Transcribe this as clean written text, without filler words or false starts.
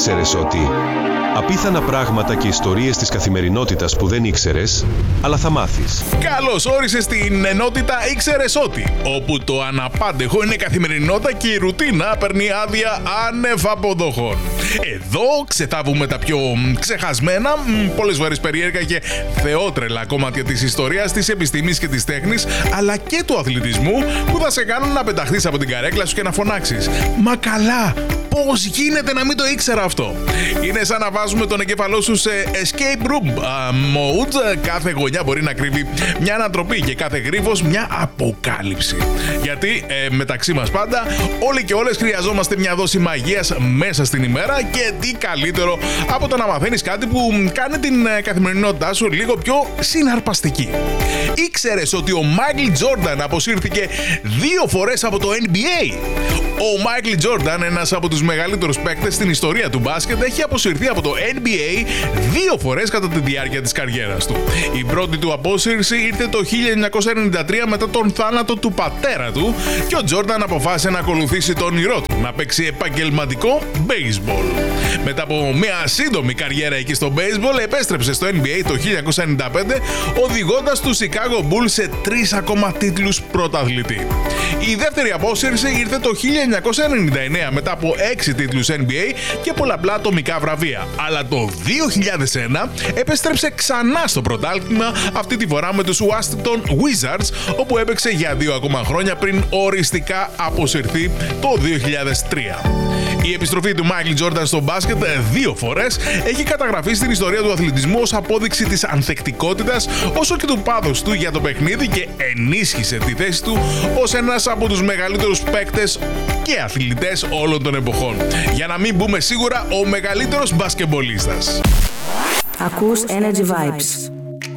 Ήξερες ότι απίθανα πράγματα και ιστορίες της καθημερινότητας που δεν ήξερες, αλλά θα μάθεις. Καλώς όρισες στην ενότητα Ήξερες ότι, όπου το αναπάντεχο είναι καθημερινότητα και η ρουτίνα παίρνει άδεια άνευ αποδοχών. Εδώ ξετάβουμε τα πιο ξεχασμένα, πολλές φορές περίεργα και θεότρελα κομμάτια της ιστορίας, της επιστήμης και της τέχνης, αλλά και του αθλητισμού, που θα σε κάνουν να πεταχτείς από την καρέκλα σου και να φωνάξεις «Μα καλά! Πώς γίνεται να μην το ήξερα αυτό?» Είναι σαν να βάζουμε τον εγκέφαλό σου σε escape room mode. Κάθε γωνιά μπορεί να κρύβει μια ανατροπή και κάθε γρίφος μια αποκάλυψη. Γιατί μεταξύ μας πάντα, όλοι και όλες χρειαζόμαστε μια δόση μαγείας μέσα στην ημέρα, και τι καλύτερο από το να μαθαίνεις κάτι που κάνει την καθημερινότητά σου λίγο πιο συναρπαστική. Ήξερες ότι ο Μάικλ Τζόρνταν αποσύρθηκε 2 φορές από το NBA? Ο Μάικλ Τζόρνταν, ένας από τους μεγαλύτερους παίκτες στην ιστορία του μπάσκετ, έχει αποσυρθεί από το NBA 2 φορές κατά τη διάρκεια της καριέρας του. Η πρώτη του απόσυρση ήρθε το 1993 μετά τον θάνατο του πατέρα του, και ο Τζόρνταν αποφάσισε να ακολουθήσει τον όνειρό του, να παίξει επαγγελματικό baseball. Μετά από μια σύντομη καριέρα εκεί στο baseball, επέστρεψε στο NBA το 1995, οδηγώντας τους Chicago Bulls σε 3 ακόμα τίτλους πρωταθλητή. Η δεύτερη απόσυρση ήρθε το 1999 μετά από 6 τίτλους NBA και πολλαπλά ατομικά βραβεία. Αλλά το 2001 επέστρεψε ξανά στο πρωτάθλημα, αυτή τη φορά με τους Washington Wizards, όπου έπαιξε για 2 ακόμα χρόνια πριν οριστικά αποσυρθεί το 2003. Η επιστροφή του Μάικλ Τζόρνταν στο μπάσκετ 2 φορές έχει καταγραφεί στην ιστορία του αθλητισμού ως απόδειξη της ανθεκτικότητας όσο και του πάθους του για το παιχνίδι, και ενίσχυσε τη θέση του ως ένας από τους μεγαλύτερους παίκτες και αθλητές όλων των εποχών. Για να μην πούμε σίγουρα ο μεγαλύτερος μπασκεμπολίστας. Ακούς Energy Vibes.